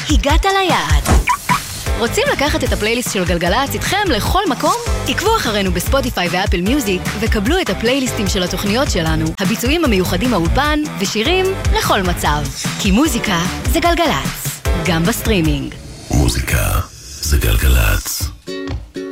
הגעת ליעד. רוצים לקחת את הפלייליסט של גלגלצ איתכם לכל מקום? עקבו אחרינו בספוטיפיי ואפל מיוזיק וקבלו את הפלייליסטים של התוכניות שלנו, הביצועים המיוחדים מהאולפן ושירים לכל מצב. כי מוזיקה זה גלגלצ, גם בסטרימינג. מוזיקה זה גלגלצ.